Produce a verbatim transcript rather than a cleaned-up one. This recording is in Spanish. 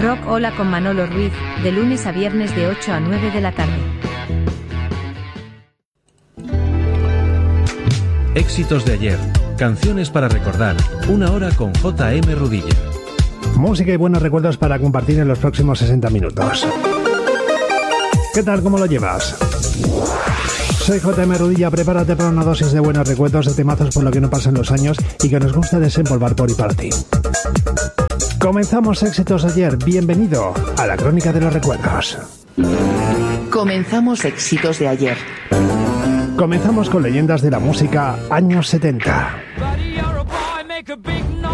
Rock Hola con Manolo Ruiz, de lunes a viernes de ocho a nueve de la tarde. Éxitos de ayer, canciones para recordar, una hora con J M Rudilla. Música y buenos recuerdos para compartir en los próximos sesenta minutos. ¿Qué tal? ¿Cómo lo llevas? Soy J M Rudilla, prepárate para una dosis de buenos recuerdos, de temazos por lo que no pasan los años y que nos gusta desempolvar por y para ti. Comenzamos éxitos de ayer, bienvenido a la crónica de los recuerdos. Comenzamos éxitos de ayer. Comenzamos con leyendas de la música años setenta.